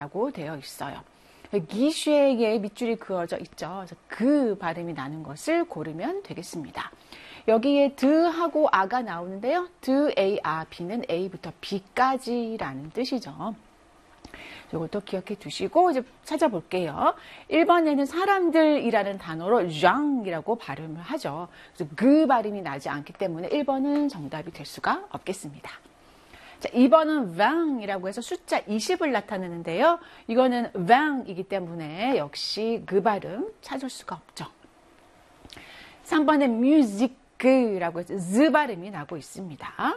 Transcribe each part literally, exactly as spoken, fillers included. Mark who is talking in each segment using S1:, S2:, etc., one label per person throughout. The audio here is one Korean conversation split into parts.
S1: 라고 되어 있어요. 기쉐의 밑줄이 그어져 있죠. 그래서 그 발음이 나는 것을 고르면 되겠습니다. 여기에 드하고 아가 나오는데요. 드, A, 아, B는 A부터 B까지라는 뜻이죠. 이것도 기억해 두시고 이제 찾아볼게요. 일 번에는 사람들이라는 단어로 장이라고 발음을 하죠. 그래서 그 발음이 나지 않기 때문에 일 번은 정답이 될 수가 없겠습니다. 자, 이 번은 vin이라고 해서 숫자 이십을 나타내는데요. 이거는 vin이기 때문에 역시 그 발음 찾을 수가 없죠. 삼 번은 music라고 해서 z 발음이 나고 있습니다.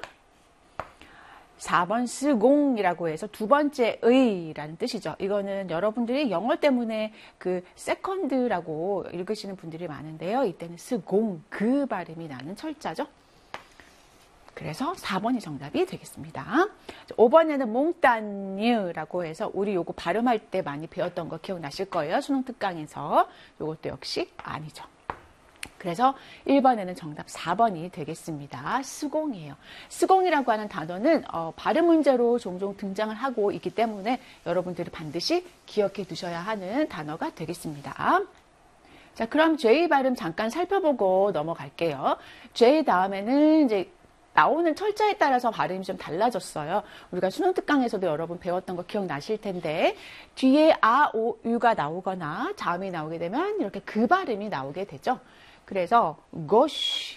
S1: 사 번 스공이라고 해서 두 번째 의라는 뜻이죠. 이거는 여러분들이 영어 때문에 그 세컨드라고 읽으시는 분들이 많은데요. 이때는 스공, 그 발음이 나는 철자죠. 그래서 사 번이 정답이 되겠습니다. 오 번에는 몽따뉴라고 해서 우리 요거 발음할 때 많이 배웠던 거 기억나실 거예요. 수능 특강에서. 요것도 역시 아니죠. 그래서 일 번에는 정답 사 번이 되겠습니다. 스공이에요. 스공이라고 하는 단어는 어, 발음 문제로 종종 등장을 하고 있기 때문에 여러분들이 반드시 기억해 두셔야 하는 단어가 되겠습니다. 자, 그럼 J 발음 잠깐 살펴보고 넘어갈게요. J 다음에는 이제 나오는 철자에 따라서 발음이 좀 달라졌어요. 우리가 수능 특강에서도 여러분 배웠던 거 기억나실 텐데 뒤에 아, 오, 유가 나오거나 자음이 나오게 되면 이렇게 그 발음이 나오게 되죠. 그래서 gauche,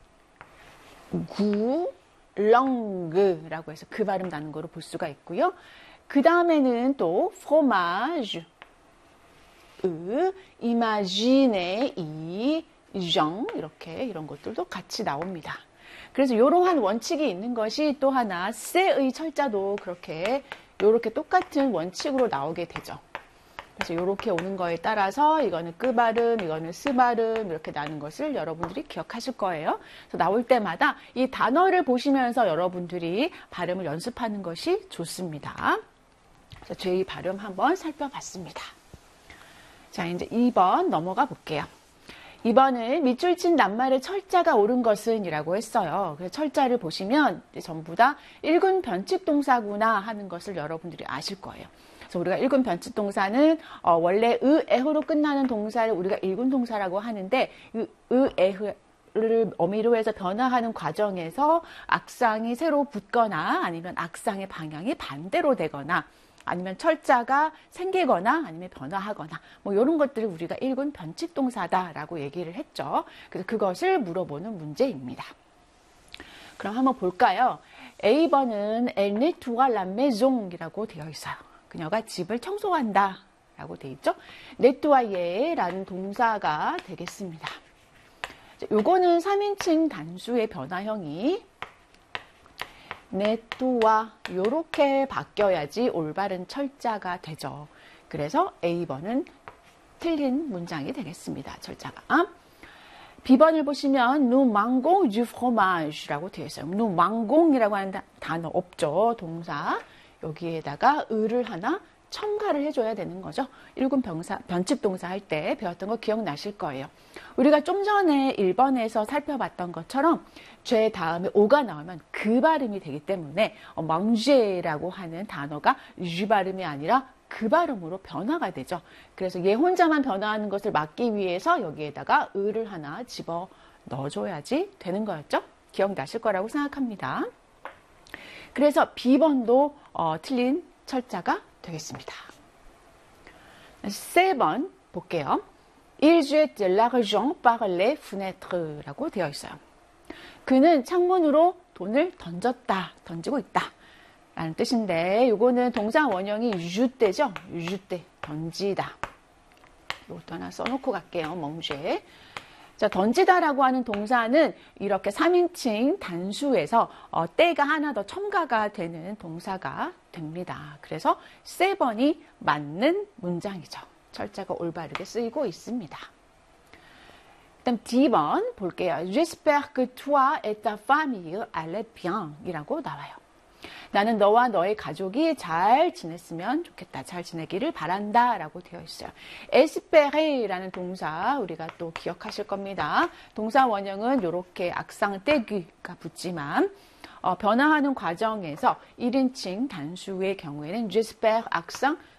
S1: 구, langue라고 해서 그 발음 나는 거로 볼 수가 있고요. 그 다음에는 또 fromage, 으, imagine, 이, jean 이렇게 이런 것들도 같이 나옵니다. 그래서 이러한 원칙이 있는 것이 또 하나 세의 철자도 그렇게 이렇게 똑같은 원칙으로 나오게 되죠. 그래서 이렇게 오는 거에 따라서 이거는 끄 발음, 이거는 스 발음 이렇게 나는 것을 여러분들이 기억하실 거예요. 그래서 나올 때마다 이 단어를 보시면서 여러분들이 발음을 연습하는 것이 좋습니다. 그래서 J 발음 한번 살펴봤습니다. 자, 이제 이 번 넘어가 볼게요. 이 번은 밑줄 친 낱말에 철자가 옳은 것은 이라고 했어요. 그래서 철자를 보시면 전부 다 일군 변칙 동사구나 하는 것을 여러분들이 아실 거예요. 그래서 우리가 일군 변칙 동사는 어, 원래 의, 에흐로 끝나는 동사를 우리가 일군 동사라고 하는데 의, 의, 에흐를 어미로 해서 변화하는 과정에서 악상이 새로 붙거나 아니면 악상의 방향이 반대로 되거나 아니면 철자가 생기거나 아니면 변화하거나 뭐 이런 것들을 우리가 일군 변칙 동사다라고 얘기를 했죠. 그래서 그것을 물어보는 문제입니다. 그럼 한번 볼까요? A 번은 Elle nettoie la maison이라고 되어 있어요. 그녀가 집을 청소한다 라고 되어 있죠. nettoyer라는 동사가 되겠습니다. 요거는 삼 인칭 단수의 변화형이 nettoie 요렇게 바뀌어야지 올바른 철자가 되죠. 그래서 A 번은 틀린 문장이 되겠습니다. 철자가. B 번을 보시면 nous mangeons du fromage라고 되어 있어요. nous mangeons이라고 하는 단어 없죠. 동사. 여기에다가 을을 하나 첨가를 해줘야 되는 거죠. 일군 병사, 변칙 동사 할 때 배웠던 거 기억나실 거예요. 우리가 좀 전에 일 번에서 살펴봤던 것처럼 죄 다음에 오가 나오면 그 발음이 되기 때문에 어, 망제라고 하는 단어가 유 발음이 아니라 그 발음으로 변화가 되죠. 그래서 얘 혼자만 변화하는 것을 막기 위해서 여기에다가 을을 하나 집어 넣어줘야지 되는 거였죠. 기억나실 거라고 생각합니다. 그래서 B 번도 어, 틀린 철자가 되겠습니다. 세 번 볼게요. Il jette de l'argent par les fenêtres 라고 되어 있어요. 그는 창문으로 돈을 던졌다, 던지고 있다 라는 뜻인데 이거는 동사 원형이 jeter죠. jeter, 던지다. 이것도 하나 써놓고 갈게요. 멍죄. 자, 던지다라고 하는 동사는 이렇게 삼 인칭 단수에서 어, 때가 하나 더 첨가가 되는 동사가 됩니다. 그래서 세 번이 맞는 문장이죠. 철자가 올바르게 쓰이고 있습니다. 그다음 D 번 볼게요. J'espère que toi et ta famille allez bien 이라고 나와요. 나는 너와 너의 가족이 잘 지냈으면 좋겠다. 잘 지내기를 바란다 라고 되어 있어요. espérer 라는 동사 우리가 또 기억하실 겁니다. 동사 원형은 이렇게 악상 떼귀가 붙지만 어, 변화하는 과정에서 일 인칭 단수의 경우에는 j'espère 악상